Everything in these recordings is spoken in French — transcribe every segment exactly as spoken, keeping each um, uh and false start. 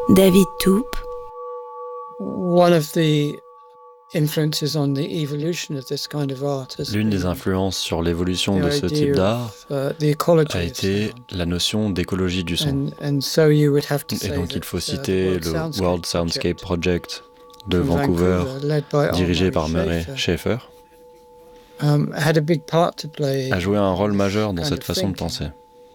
David Toupe. One of the influences on the evolution of this kind of art has L'une des been influences sur l'évolution the de ce type idea d'art of, uh, the ecology a of été sound. la notion d'écologie du son. And, and so you would have to Et say donc that, il faut uh, citer the le World World Soundscape Project de from Vancouver, led by dirigé Armory par Murray Schafer, Schaeffer, um, had a big part to play a joué un rôle majeur dans kind cette of façon de thinking. penser.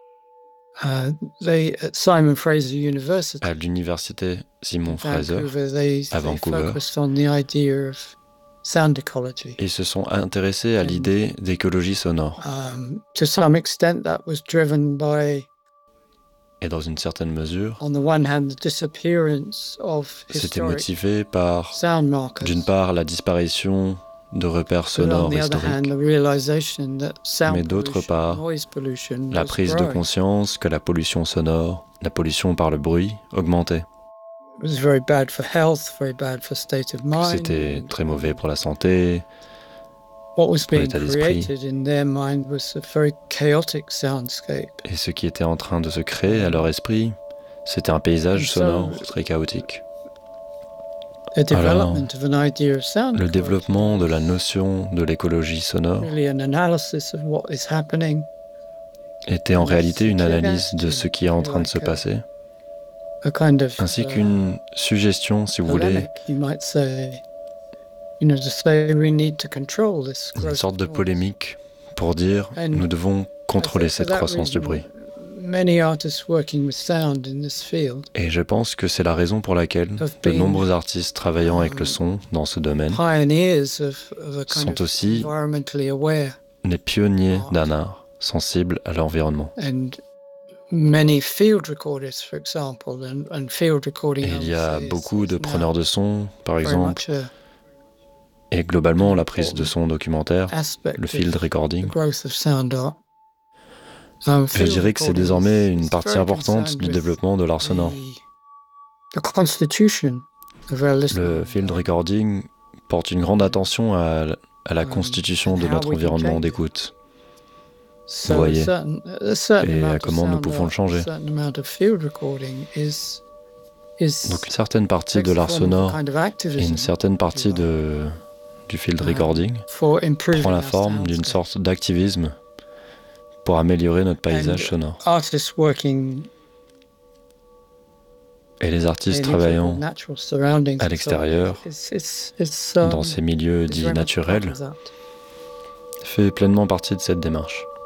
Uh, they, at Simon Fraser University, À l'université Simon Fraser, Vancouver, they, à they Vancouver, focused on the idea of sound ecology. ils se sont intéressés à l'idée d'écologie sonore. Um, to some extent, that was driven by, Et dans une certaine mesure, on the one hand, the disappearance of c'était historic motivé par, sound markers, d'une part, la disparition de repères but on sonores the other hand, historiques, the realization that sound mais d'autre pollution, part, noise pollution la was prise de growing. conscience que la pollution sonore, la pollution par le bruit, augmentait. It was very bad for health, very bad for state of mind. C'était très mauvais pour la santé. What was pour being l'état d'esprit. created in their mind was a very chaotic soundscape. Et ce qui était en train de se créer à leur esprit, c'était un paysage sonore très chaotique. The development of an idea of sound Le ecology développement de la notion de l'écologie sonore really an analysis of what is happening, était en réalité une analyse de ce qui est en train de se passer, a kind of ainsi uh, qu'une suggestion, si vous voulez, polemic, you might say, you know, to say we need to control this une growth sorte de of noise. polémique pour dire nous devons contrôler I think for cette that croissance du reason, bruit. Many artists working with sound in this field Et je pense que c'est la raison pour laquelle de nombreux artistes travaillant avec le son dans ce domaine pioneers of, of a kind sont of aussi environmentally aware, les pionniers d'un art sensible à l'environnement. and many field recorders, for example, and, and field recording. Et il y a obviously is- beaucoup de is now preneurs de son, par very exemple, much a et globalement la prise de son documentaire, aspect le of field the recording. growth of sound art. Um, Je field dirais que c'est recording désormais is- une is partie very importante concerned du with développement de l'art sonore. The, the constitution of our listening. Le field recording porte une grande attention à, à la constitution de notre environnement d'écoute. So vous voyez, a certain, a certain et amount à of comment nous sound pouvons le art, changer. a certain amount of field recording is, is Donc une certaine partie de takes the l'art form of a sonore kind of et activism une certaine partie de, du field recording for improving prend la our forme d'une soundscape. sorte d'activisme pour améliorer notre paysage And sonore. artists working Et les artistes in travaillant natural surroundings à and so on, l'extérieur, it's- it's- it's, um, dans ces milieux it's dits very much part naturels, of that. fait pleinement partie de cette démarche.